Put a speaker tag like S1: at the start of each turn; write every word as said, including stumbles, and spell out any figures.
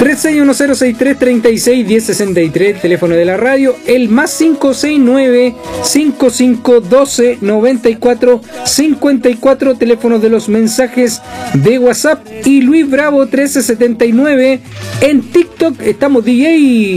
S1: tres seis uno cero seis tres tres seis uno cero seis tres, teléfono de la radio. El más cinco seis nueve cinco cinco uno dos nueve cuatro cinco cuatro, teléfono de los mensajes de WhatsApp. Y Luis Bravo trece setenta y nueve en TikTok. Estamos D J